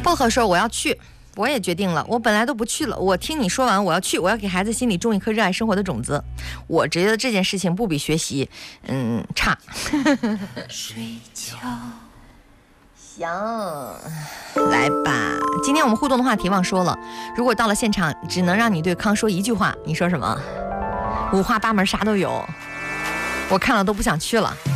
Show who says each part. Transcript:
Speaker 1: 薄荷说我要去，我也决定了，我本来都不去了，我听你说完我要去，我要给孩子心里种一颗热爱生活的种子。我觉得这件事情不比学习差。睡觉行，来吧。今天我们互动的话题忘说了，如果到了现场只能让你对康说一句话，你说什么？五花八门啥都有，我看了都不想去了。